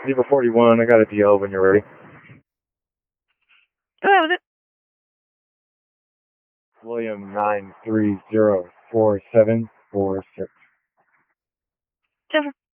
Zebra 41, I got a DL when you're ready. Go ahead with it. William 9304746. Jennifer.